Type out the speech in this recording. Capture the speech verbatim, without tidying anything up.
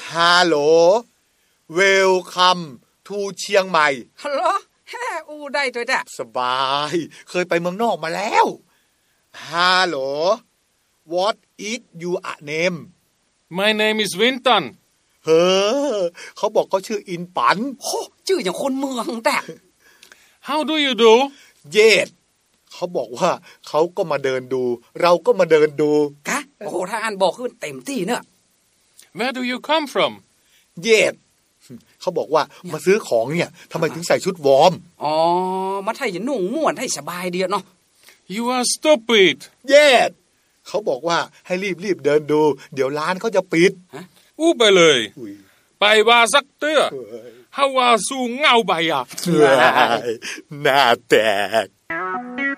ฮัลโหล Welcome to เชียงใหม่ฮัลโหลแฮ่อูได้ด้วยจ้ะสบายเคยไปเมืองนอกมาแล้วฮัลโหล What is your name My name is Winton เฮ้อเขาบอกเขาชื่ออินปันโหชื่ออย่างคนเมืองแต่ How do you do เย็ดเขาบอกว่าเขาก็มาเดินดูเราก็มาเดินดูกะโอ้โหถ้าอ่านบอกขึ้นเต็มที่เนอะ Where do you come from เย็ดเขาบอกว่ามาซื้อของเนี่ยทำไมถึงใส่ชุดวอร์มอ๋อมาไทยจะนุ่งม่วนให้สบายเดียวเนาะ You are stupid เย็ดเขาบอกว่าให้รีบๆเดินดูเดี๋ยวร้านเขาจะปิดอู้ไปเลยไปว่าสักเตื้อเฮาว่าสู้เงาใบอ่ะหน้าแตก